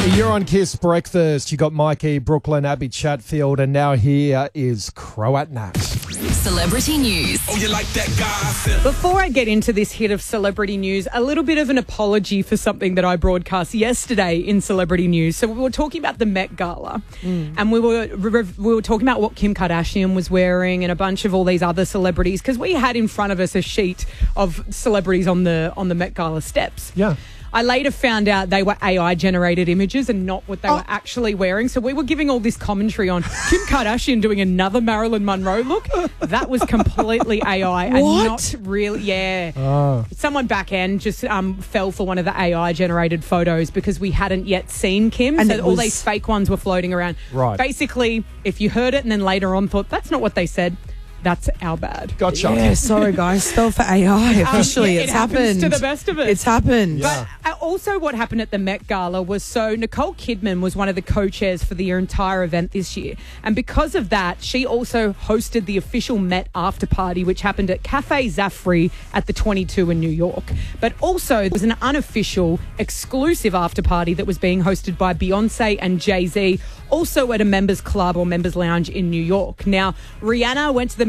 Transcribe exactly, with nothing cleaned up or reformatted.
You're on Kiss Breakfast. You got Mikey, Brooklyn, Abby Chatfield, and now here is Croat Nat. Celebrity news. Oh, you like that gossip? Before I get into this hit of celebrity news, a little bit of an apology for something that I broadcast yesterday in celebrity news. So we were talking about the Met Gala, mm. and we were we were talking about what Kim Kardashian was wearing and a bunch of all these other celebrities, because we had in front of us a sheet of celebrities on the on the Met Gala steps. Yeah. I later found out they were A I-generated images and not what they oh. were actually wearing. So we were giving all this commentary on Kim Kardashian doing another Marilyn Monroe look. That was completely A I and what? not really. Yeah. Oh. Someone back end just um, fell for one of the A I-generated photos because we hadn't yet seen Kim. And so all was... these fake ones were floating around. Right. Basically, if you heard it and then later on thought, that's not what they said, that's our bad. Gotcha. Yeah, sorry guys, fell for A I. Officially, um, yeah, it's it happens happened. to the best of us. It's happened. Yeah. But uh, also what happened at the Met Gala was, so Nicole Kidman was one of the co-chairs for the entire event this year. And because of that, she also hosted the official Met after party, which happened at Cafe Zafri at the twenty-two in New York. But also there was an unofficial, exclusive after party that was being hosted by Beyonce and Jay-Z, also at a members club or members lounge in New York. Now, Rihanna went to the